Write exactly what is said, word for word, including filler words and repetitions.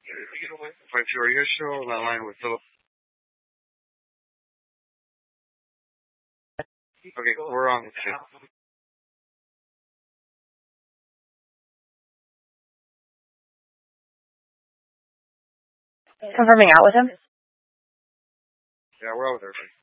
five two, are you guys still on that line with Philip? Okay, we're on. Confirming out with him? Yeah, we're out with everybody.